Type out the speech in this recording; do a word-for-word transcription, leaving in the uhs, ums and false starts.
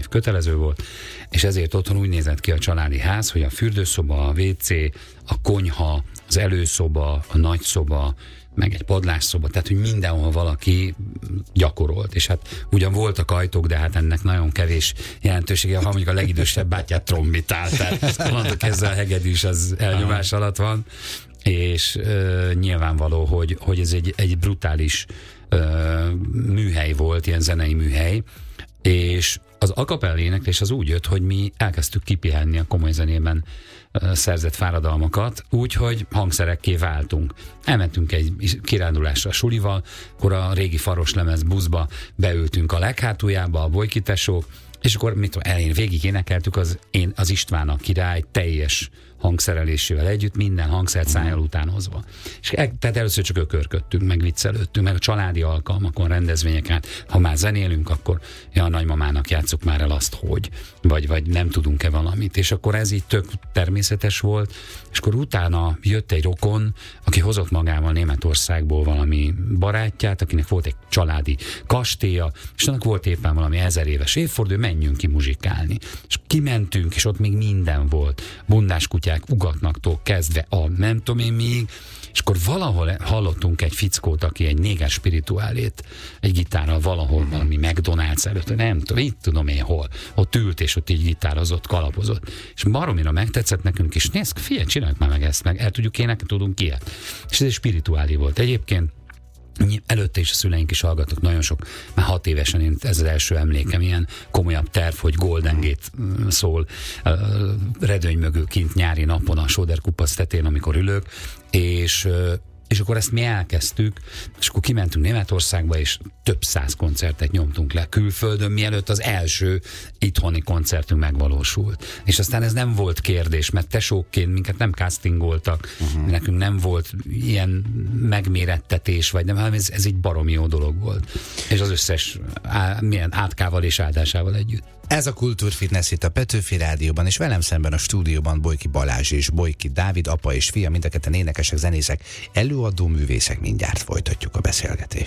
év kötelező volt, és ezért otthon úgy nézett ki a családi ház, hogy a fürdőszoba, a vé cé, a konyha, az előszoba, a nagyszoba, meg egy padlásszoba, tehát hogy mindenhol valaki gyakorolt, és hát ugyan voltak ajtók, de hát ennek nagyon kevés jelentősége, ha mondjuk a legidősebb bátyát trombitál, tehát mondok kezdve a hegedűs az elnyomás alatt van, és uh, nyilvánvaló, hogy, hogy ez egy, egy brutális uh, műhely volt, ilyen zenei műhely, és az a cappella éneklés az úgy jött, hogy mi elkezdtük kipihenni a komoly zenében uh, szerzett fáradalmakat, úgyhogy hangszerekké váltunk. Elmentünk egy kirándulásra a sulival, akkor a régi faroslemez buszba beültünk a leghátuljába, a Bolyki tesók, és akkor mit tudom, elén végig énekeltük az, én, az István a király teljes hangszerelésével együtt, minden hangszert szájjal utánozva. És el, tehát először csak ökörködtünk, meg viccelődtünk, meg a családi alkalmakon, rendezvényeken, ha már zenélünk, akkor ja, a nagymamának játsszuk már el azt, hogy, vagy, vagy nem tudunk-e valamit. És akkor ez így tök természetes volt, és akkor utána jött egy rokon, aki hozott magával Németországból valami barátját, akinek volt egy családi kastélya, és annak volt éppen valami ezer éves évforduló, menjünk ki muzsikálni. És kimentünk, és ott még minden volt. Bundás kutyák, ugatnaktól kezdve a nem tudom én még, és akkor valahol hallottunk egy fickót, aki egy néger spirituálét egy gitárral valahol valami McDonald's előtt, nem tudom, itt tudom én hol, ott ült, és ott így gitározott, kalapozott. És baromira megtetszett nekünk, és nézd, figyelj, csináljuk már meg ezt, meg el tudjuk énekelni, tudunk ilyet. És ez egy spirituálé volt. Egyébként előtte is a szüleink is hallgattak nagyon sok, már hat évesen én, ez az első emlékem, ilyen komolyabb terv, hogy Golden Gate szól uh, redőny mögül kint nyári napon a Sóder kupac tetén, amikor ülök, és uh, és akkor ezt mi elkezdtük, és akkor kimentünk Németországba, és több száz koncertet nyomtunk le külföldön, mielőtt az első itthoni koncertünk megvalósult. És aztán ez nem volt kérdés, mert tesókként minket nem castingoltak, uh-huh. nekünk nem volt ilyen megmérettetés, vagy nem, hanem ez, ez egy baromi jó dolog volt. És az összes á, milyen átkával és áldásával együtt. Ez a Kultúrfitness itt a Petőfi Rádióban, és velem szemben a stúdióban Bolyki Balázs és Bolyki Dávid, apa és fia, mind a ketten énekesek, zenészek, előadó művészek. Mindjárt folytatjuk a beszélgetést.